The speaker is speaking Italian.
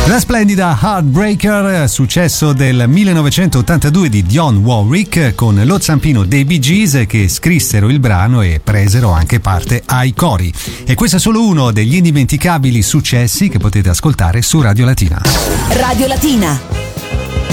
La splendida Heartbreaker, successo del 1982 di Dionne Warwick, con lo zampino dei Bee Gees che scrissero il brano e presero anche parte ai cori. E questo è solo uno degli indimenticabili successi che potete ascoltare su Radio Latina. Radio Latina,